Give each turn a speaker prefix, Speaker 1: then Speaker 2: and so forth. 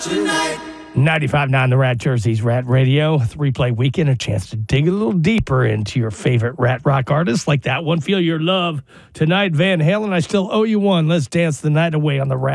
Speaker 1: 95.9 The Rat, Jersey's Rat Radio. 3-play weekend, a chance to dig a little deeper into your favorite rat rock artists like that one. Feel Your Love tonight, Van Halen. I Still Owe You One. Let's dance the night away on the Rat.